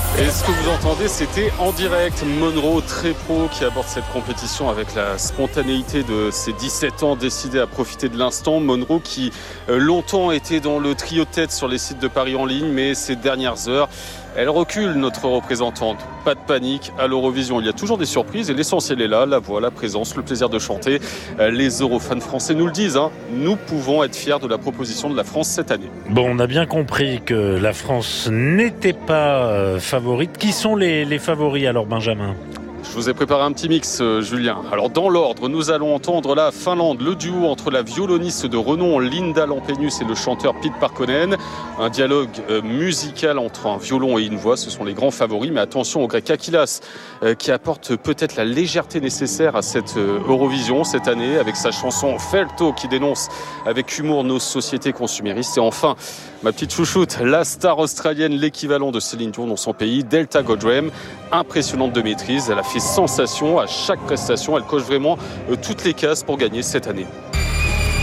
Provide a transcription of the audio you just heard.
Et ce que vous entendez, c'était en direct Monroe, très pro, qui aborde cette compétition avec la spontanéité de ses 17 ans, décidé à profiter de l'instant. Monroe qui longtemps était dans le trio de tête sur les sites de paris en ligne, mais ces dernières heures, elle recule, notre représentante. Pas de panique à l'Eurovision. Il y a toujours des surprises et l'essentiel est là, la voix, la présence, le plaisir de chanter. Les Eurofans français nous le disent, nous pouvons être fiers de la proposition de la France cette année. Bon, on a bien compris que la France n'était pas favorite. Qui sont les favoris alors, Benjamin ? Je vous ai préparé un petit mix, Julien. Alors, dans l'ordre, nous allons entendre la Finlande, le duo entre la violoniste de renom Linda Lampenius et le chanteur Pete Parkkonen. Un dialogue musical entre un violon et une voix, ce sont les grands favoris. Mais attention au grec Akilas, qui apporte peut-être la légèreté nécessaire à cette Eurovision cette année, avec sa chanson Felto, qui dénonce avec humour nos sociétés consuméristes. Et enfin, ma petite chouchoute, la star australienne, l'équivalent de Céline Dion dans son pays, Delta Goddard, impressionnante de maîtrise. Elle a fait sensation à chaque prestation. Elle coche vraiment toutes les cases pour gagner cette année.